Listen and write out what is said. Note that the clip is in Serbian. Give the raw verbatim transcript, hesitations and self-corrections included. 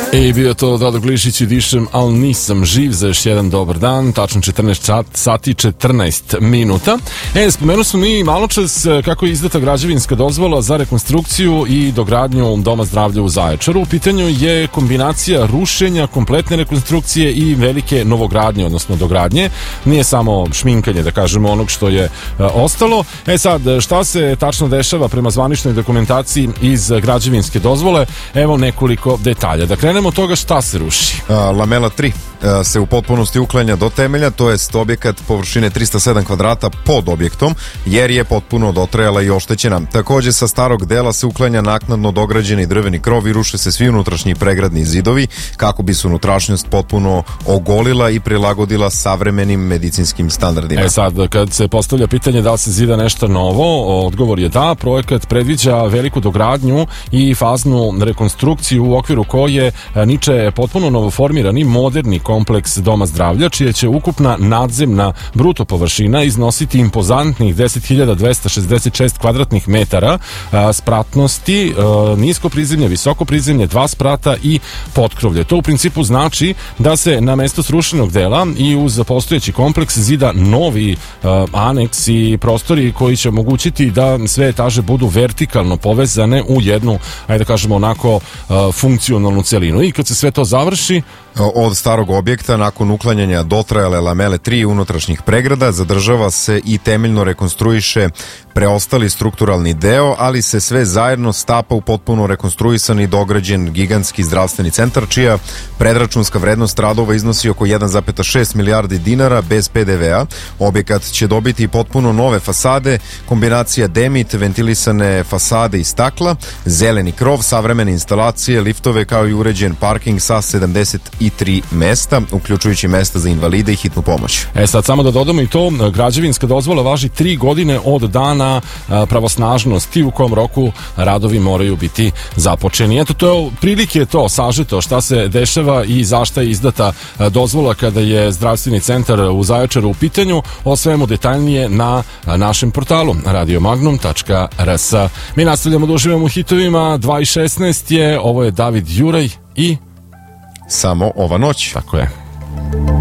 I bio to Dado Glišić i Dišem, ali nisam živ za još jedan dobar dan, tačno četrnaest sati četrnaest minuta. E, spomenu smo mi malo čas kako je izdata građevinska dozvola za rekonstrukciju i dogradnju Doma zdravlja u Zaječaru. U pitanju je kombinacija rušenja, kompletne rekonstrukcije i velike novogradnje, odnosno dogradnje. Nije samo šminkanje, da kažemo, onog što je e, ostalo. E sad, šta se tačno dešava prema zvaničnoj dokumentaciji iz građevinske dozvole? Evo nekoliko detalja. Da krenemo od toga šta se ruši. Lamela tri se u potpunosti uklanja do temelja, to jest objekat površine trista sedam kvadrata pod objektom, jer je potpuno dotrajala i oštećena. Takođe, sa starog dela se uklanja naknadno dograđeni drveni krov i ruše se svi unutrašnji pregradni zidovi, kako bi se unutrašnjost potpuno ogolila i prilagodila savremenim medicinskim standardima. E sad, kad se postavlja pitanje da li se zida nešto novo, odgovor je da. Projekat predviđa veliku dogradnju i faznu rekonstrukciju u okviru koje niče potpuno novoformirani moderni kompleks Doma zdravlja, čija će ukupna nadzemna bruto površina iznositi impozantnih deset hiljada dvesta šezdeset šest kvadratnih metara a, spratnosti, a, nisko prizemlje, visoko prizemlje, dva sprata i potkrovlje. To u principu znači da se na mesto srušenog dela i uz postojeći kompleks zida novi a, aneks i prostori koji će omogućiti da sve etaže budu vertikalno povezane u jednu, ajde da kažemo onako, a, funkcionalnu celinu. I kad se sve to završi, od starog objekta, nakon uklanjanja dotrajale lamele tri unutrašnjih pregrada, zadržava se i temeljno rekonstruiše preostali strukturalni deo, ali se sve zajedno stapa u potpuno rekonstruisan i dograđen gigantski zdravstveni centar, čija predračunska vrednost radova iznosi oko jedan zarez šest milijardi dinara bez pe de ve a. Objekat će dobiti potpuno nove fasade, kombinacija demit, ventilisane fasade i stakla, zeleni krov, savremene instalacije, liftove, kao i uređen parking sa sedamdeset tri mesta, uključujući mesta za invalide i hitnu pomoć. E sad, samo da dodamo i to, građevinska dozvola važi tri godine od dana pravosnažnosti u kom roku radovi moraju biti započeni. Eto, to je prilike to, sažeto šta se dešava i zašta je izdata dozvola kada je zdravstveni centar u Zaječaru u pitanju. O svemu detaljnije na našem portalu radio magnum tačka r s. Mi nastavljamo da uživamo u hitovima. Dva i šesnaest je, ovo je David Juraj i Samo ova noć. Tako je.